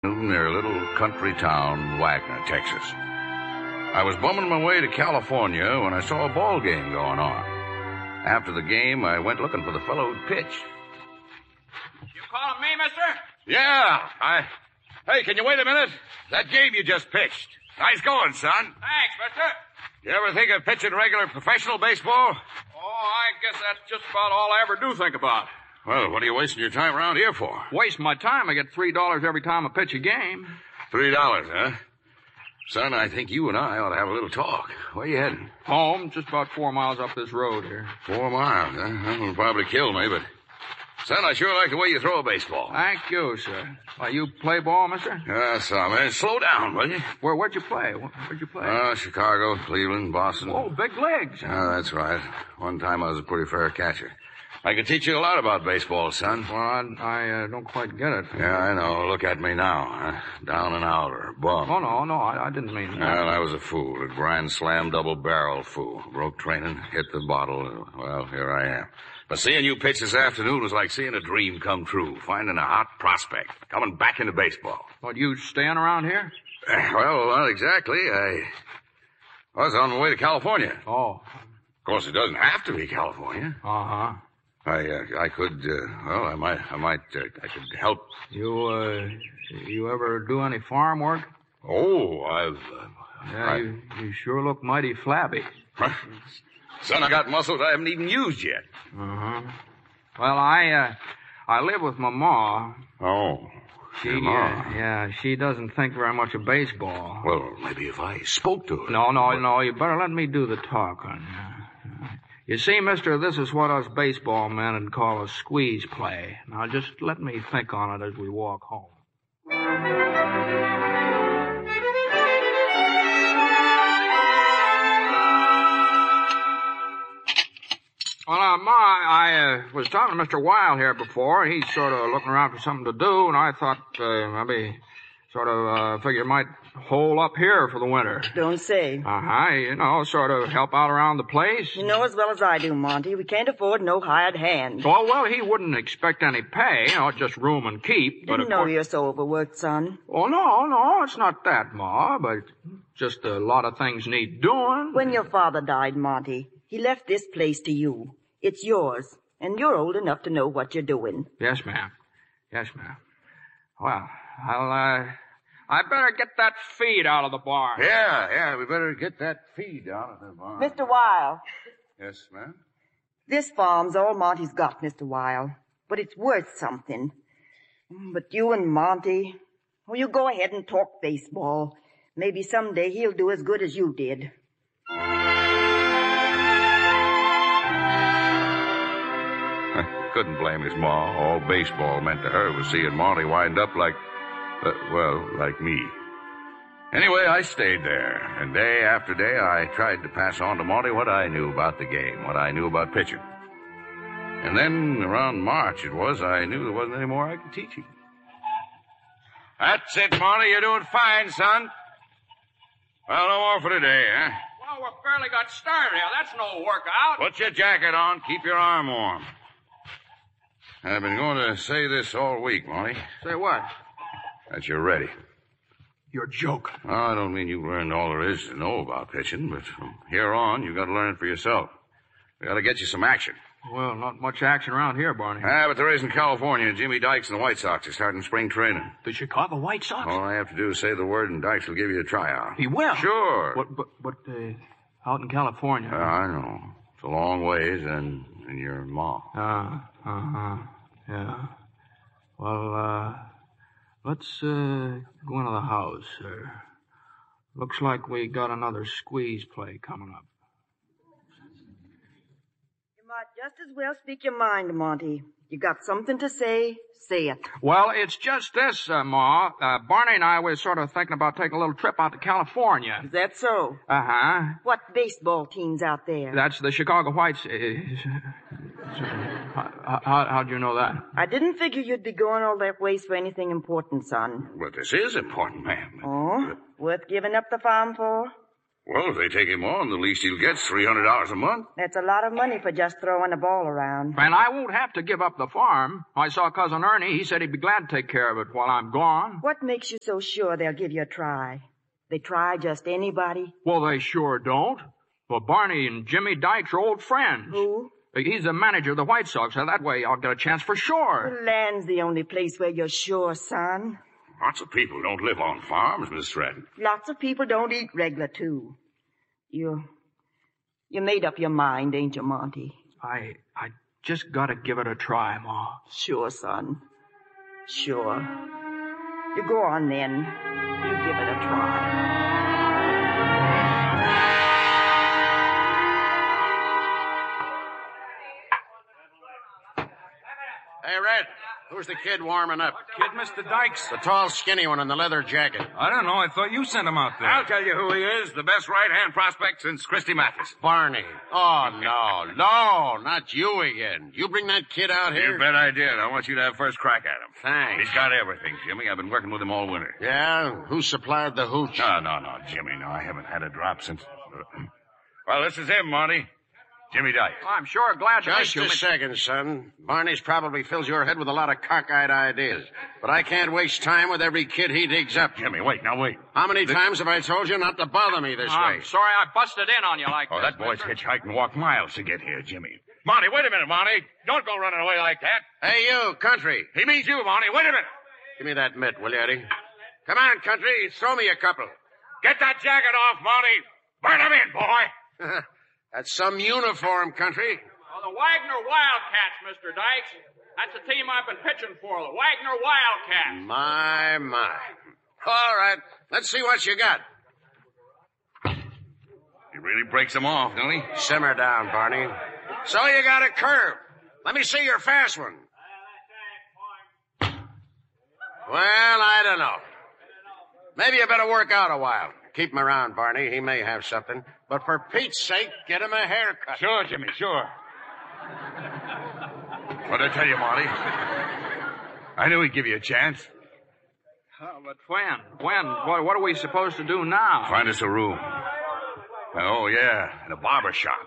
near a little country town, Wagner, Texas. I was bumming my way to California when I saw a ball game going on. After the game, I went looking for the fellow who'd pitch. You calling me, mister? Yeah, Hey, can you wait a minute? That game you just pitched. Nice going, son. Thanks, mister. You ever think of pitching regular professional baseball? Oh, I guess that's just about all I ever do think about. Well, what are you wasting your time around here for? Wasting my time. I get $3 every time I pitch a game. $3, huh? Son, I think you and I ought to have a little talk. Where you heading? Home, just about 4 miles up this road here. 4 miles, huh? That'll probably kill me, but... Son, I sure like the way you throw a baseball. Thank you, sir. You play ball, mister? Man. Slow down, will you? Where'd you play? Where'd you play? Chicago, Cleveland, Boston. Oh, big legs. That's right. One time I was a pretty fair catcher. I can teach you a lot about baseball, son. Well, I don't quite get it. Yeah, I know. Look at me now, huh? Down and out or bum. Oh, no, I didn't mean that. Well, I was a fool. A grand slam double-barrel fool. Broke training, hit the bottle. Well, here I am. But seeing you pitch this afternoon was like seeing a dream come true. Finding a hot prospect. Coming back into baseball. What, you staying around here? Well, not exactly. I was on my way to California. Oh. Of course, it doesn't have to be California. Uh-huh. I could, I could help. You ever do any farm work? Oh, You sure look mighty flabby. Son, I got muscles I haven't even used yet. Uh-huh. Well, I live with my ma. Oh. She doesn't think very much of baseball. Well, maybe if I spoke to her. No, you better let me do the talking. You see, mister, this is what us baseball men would call a squeeze play. Now, just let me think on it as we walk home. Well, Ma, I was talking to Mr. Wilde here before. He's sort of looking around for something to do, and I thought maybe sort of figure might hole up here for the winter. Don't say. Uh-huh, sort of help out around the place. You know as well as I do, Monty, we can't afford no hired hand. Oh, well, he wouldn't expect any pay, just room and keep. Didn't know you're so overworked, son. Oh, no, it's not that, Ma, but just a lot of things need doing. When your father died, Monty, he left this place to you. It's yours, and you're old enough to know what you're doing. Yes, ma'am. Well, I better get that feed out of the barn. Yeah, we better get that feed out of the barn. Mr. Wilde. Yes, ma'am? This farm's all Monty's got, Mr. Wilde, but it's worth something. But you and Monty, you go ahead and talk baseball. Maybe someday he'll do as good as you did. Couldn't blame his ma. All baseball meant to her was seeing Monty wind up like me. Anyway, I stayed there, and day after day I tried to pass on to Monty what I knew about the game, what I knew about pitching. And then, around March I knew there wasn't any more I could teach him. That's it, Monty. You're doing fine, son. Well, no more for today, huh? Well, we barely got started here. That's no workout. Put your jacket on. Keep your arm warm. I've been going to say this all week, Monty. Say what? That you're ready. You're joking. Oh, I don't mean you've learned all there is to know about pitching, but from here on, you've got to learn it for yourself. We got to get you some action. Well, not much action around here, Barney. But there is in California. Jimmy Dykes and the White Sox are starting spring training. The Chicago White Sox? All I have to do is say the word, and Dykes will give you a tryout. He will? Sure. But out in California. I know. It's a long ways, and your mom. Yeah. Well, let's go into the house, sir. Looks like we got another squeeze play coming up. You might just as well speak your mind, Monty. You got something to say, say it. Well, it's just this, Ma. Barney and I were sort of thinking about taking a little trip out to California. Is that so? Uh-huh. What baseball team's out there? That's the Chicago Whites. How'd you know that? I didn't figure you'd be going all that ways for anything important, son. But this is important, ma'am. Oh? Worth giving up the farm for? Well, if they take him on, the least he'll get's $300 a month. That's a lot of money for just throwing a ball around. And I won't have to give up the farm. I saw Cousin Ernie. He said he'd be glad to take care of it while I'm gone. What makes you so sure they'll give you a try? They try just anybody? Well, they sure don't. Well, Barney and Jimmy Dykes are old friends. Who? He's the manager of the White Sox, so that way I'll get a chance for sure. The land's the only place where you're sure, son. Lots of people don't live on farms, Miss Stratton. Lots of people don't eat regular, too. You made up your mind, ain't you, Monty? I just gotta give it a try, Ma. Sure, son. Sure. You go on then. You give it a try. Hey, Red, who's the kid warming up? Kid, Mr. Dykes. The tall, skinny one in the leather jacket. I don't know. I thought you sent him out there. I'll tell you who he is. The best right-hand prospect since Christy Mathis. Barney. Oh, no, not you again. You bring that kid out here? You bet I did. I want you to have first crack at him. Thanks. He's got everything, Jimmy. I've been working with him all winter. Yeah? Who supplied the hooch? No, Jimmy. No, I haven't had a drop since... Well, this is him, Monty. Jimmy Dykes. I'm sure glad to Just meet you. a second, son. Barney's probably fills your head with a lot of cockeyed ideas. But I can't waste time with every kid he digs up. Jimmy, wait. How many times have I told you not to bother me this way? I'm sorry I busted in on you like Oh, this. that boy's mister. hitchhiked and walked miles to get here, Jimmy. Monty, wait a minute, Monty. Don't go running away like that. Hey, you, Country. He means you, Monty. Wait a minute. Give me that mitt, will you, Eddie? Come on, Country. Throw me a couple. Get that jacket off, Monty. Burn him in, boy. That's some uniform, Country. Oh, the Wagner Wildcats, Mr. Dykes. That's the team I've been pitching for, the Wagner Wildcats. My. All right. Let's see what you got. He really breaks them off, don't he? Simmer down, Barney. So you got a curve. Let me see your fast one. Well, I don't know. Maybe you better work out a while. Keep him around, Barney. He may have something. But for Pete's sake, get him a haircut. Sure, Jimmy, sure. What'd I tell you, Monty? I knew he'd give you a chance. Oh, but when? What are we supposed to do now? Find us a room. Oh, yeah, in a barber shop.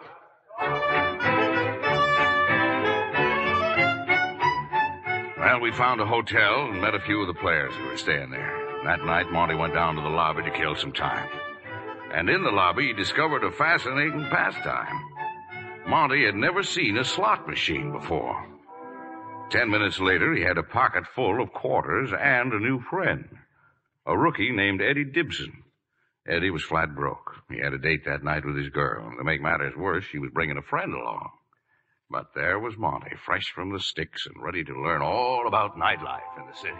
Well, we found a hotel and met a few of the players who were staying there. That night, Monty went down to the lobby to kill some time. And in the lobby, he discovered a fascinating pastime. Monty had never seen a slot machine before. 10 minutes later, he had a pocket full of quarters and a new friend, a rookie named Eddie Dibson. Eddie was flat broke. He had a date that night with his girl. And to make matters worse, she was bringing a friend along. But there was Monty, fresh from the sticks and ready to learn all about nightlife in the city.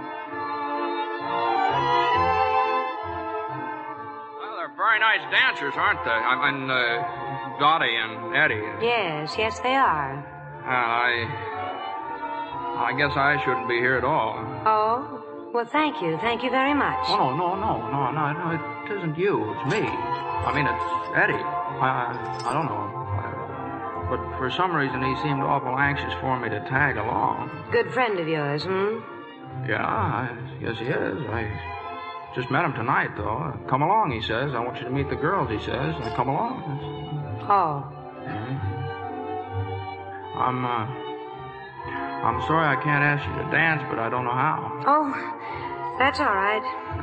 Well, they're very nice dancers, aren't they? I mean, Dottie and Eddie. Yes, they are. I guess I shouldn't be here at all. Oh? Well, thank you. Thank you very much. Oh, no, it isn't you. It's me. I mean, it's Eddie. I don't know. But for some reason, he seemed awful anxious for me to tag along. Good friend of yours, hmm? Yeah, I guess he is. I just met him tonight, though. Come along, he says. I want you to meet the girls, he says. And I come along. Oh. I'm sorry I can't ask you to dance, but I don't know how. Oh, that's all right.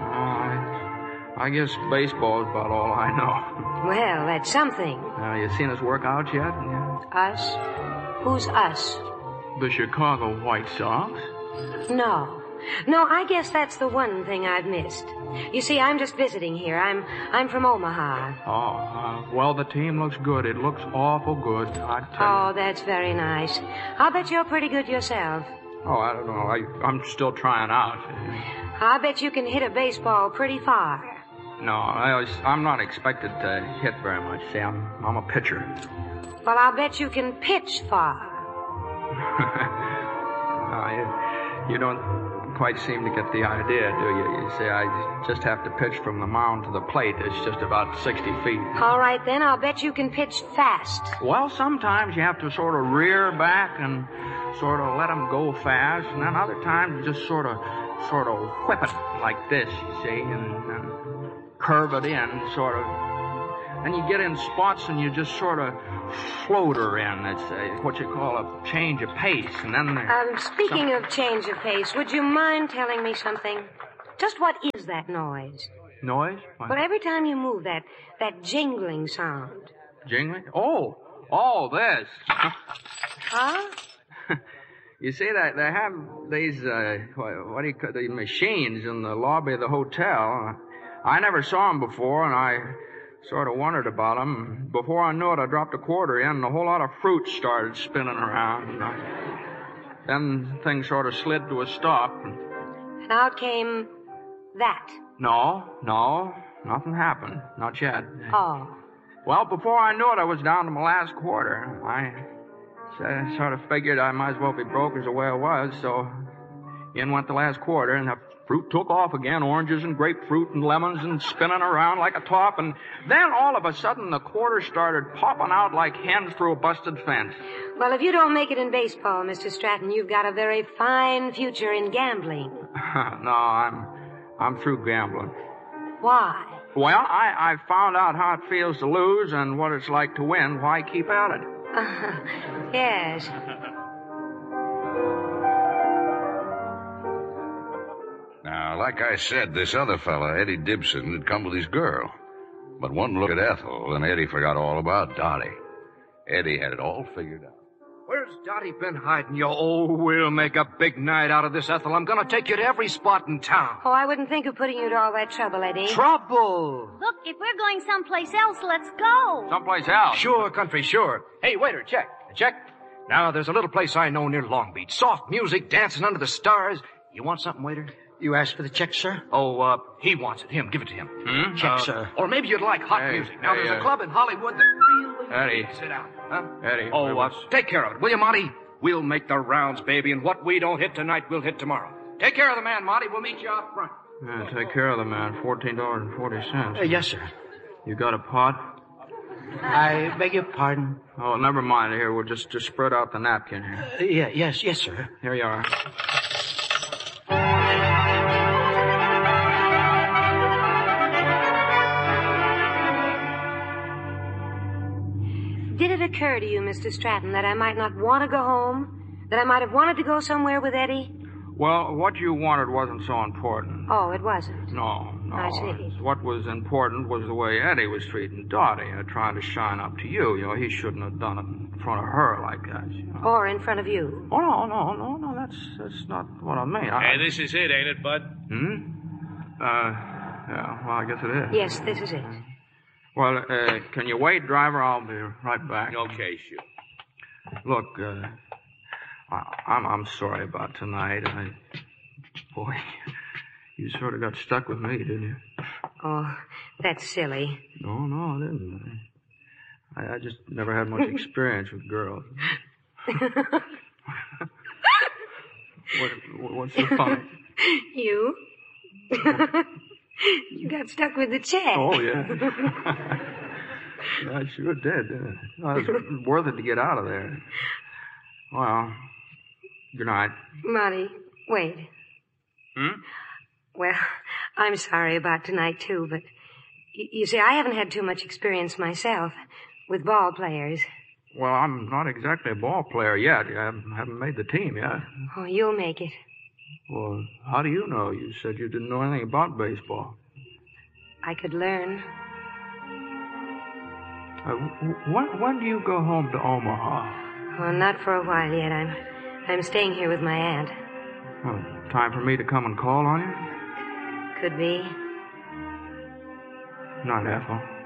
I guess baseball is about all I know. Well, that's something. You seen us work out yet? Yeah. Us? Who's us? The Chicago White Sox. No, I guess that's the one thing I've missed. You see, I'm just visiting here. I'm from Omaha. Oh, well, the team looks good. It looks awful good, I tell you. Oh, that's very nice. I'll bet you're pretty good yourself. Oh, I don't know. I'm still trying out. I'll bet you can hit a baseball pretty far. No, I'm not expected to hit very much. See, I'm a pitcher. Well, I'll bet you can pitch far. You don't quite seem to get the idea, do you? You see, I just have to pitch from the mound to the plate. It's just about 60 feet. All right, then, I'll bet you can pitch fast. Well, sometimes you have to sort of rear back and sort of let them go fast, and then other times you just sort of whip it like this, you see, and curve it in, sort of then you get in spots and you just sort of float her in. It's what you call a change of pace. And then speaking of change of pace, would you mind telling me something? Just what is that noise? Noise? What? Well, every time you move, that jingling sound. Jingling? Oh, this. Huh? You see, they have these, what do you call the machines in the lobby of the hotel. I never saw them before, and I sort of wondered about them. Before I knew it, I dropped a quarter in, and a whole lot of fruit started spinning around. Then things sort of slid to a stop. And out came that. No, nothing happened. Not yet. Oh. Well, before I knew it, I was down to my last quarter. I sort of figured I might as well be broke as the way I was, so in went the last quarter, and the fruit took off again, oranges and grapefruit and lemons and spinning around like a top, and then all of a sudden the quarters started popping out like hens through a busted fence. Well, if you don't make it in baseball, Mr. Stratton, you've got a very fine future in gambling. No, I'm through gambling. Why? Well, I found out how it feels to lose and what it's like to win. Why keep at it? Yes. Now, like I said, this other fella, Eddie Dibson, had come with his girl. But one look at Ethel, and Eddie forgot all about Dottie. Eddie had it all figured out. Where's Dottie been hiding? We'll make a big night out of this, Ethel. I'm gonna take you to every spot in town. Oh, I wouldn't think of putting you to all that trouble, Eddie. Trouble? Look, if we're going someplace else, let's go. Someplace else? Sure, country, sure. Hey, waiter, check. Now, there's a little place I know near Long Beach. Soft music, dancing under the stars. You want something, waiter? You asked for the check, sir? Oh, he wants it. Him. Give it to him. Check, sir. Or maybe you'd like hot music. Now, there's a club in Hollywood that really... Eddie. Sit down. Huh? Eddie. Take care of it, will you, Monty? We'll make the rounds, baby, and what we don't hit tonight, we'll hit tomorrow. Take care of the man, Monty. We'll meet you out front. Yeah, take care of the man. $14.40. Yes, sir. You got a pot? I beg your pardon? Oh, never mind. Here, we'll just spread out the napkin here. Yes, sir. Here you are. Did it occur to you, Mr. Stratton, that I might not want to go home? That I might have wanted to go somewhere with Eddie? Well, what you wanted wasn't so important. Oh, it wasn't? No. I see. What was important was the way Eddie was treating Dottie, trying to shine up to you. He shouldn't have done it in front of her like that. Or in front of you. Oh, no, that's not what I mean. Hey, this is it, ain't it, Bud? Yeah, well, I guess it is. Yes, this is it. Well, can you wait, driver? I'll be right back. Okay, sure. Look, I'm sorry about tonight. Boy, you sort of got stuck with me, didn't you? Oh, that's silly. No, I didn't. I just never had much experience with girls. What's so funny? You? You got stuck with the check. Oh, yeah. Yeah, I sure did. It was worth it to get out of there. Well, good night. Monty, wait. Well, I'm sorry about tonight, too, but you see, I haven't had too much experience myself with ball players. Well, I'm not exactly a ball player yet. I haven't made the team yet. Oh, you'll make it. Well, how do you know? You said you didn't know anything about baseball. I could learn. When do you go home to Omaha? Oh, not for a while yet. I'm staying here with my aunt. Well, time for me to come and call on you? Could be. Night, Ethel.